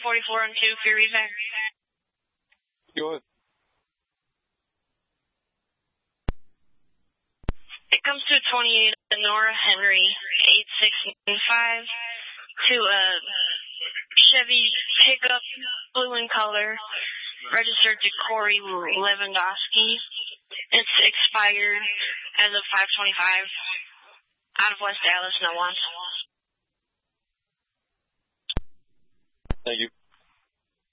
44 on 2 for your evac. Go ahead. It comes to 28 Nora Henry, 8695, to a Chevy pickup, blue in color, registered to Corey Lewandowski. It's expired as of 5/25, out of West Dallas, no one. Thank you.